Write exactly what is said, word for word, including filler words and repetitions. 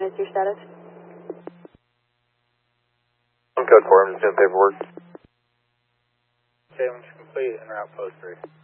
What's your status? One code four, I'm just doing paperwork. Okay, I'm just complete and route post three.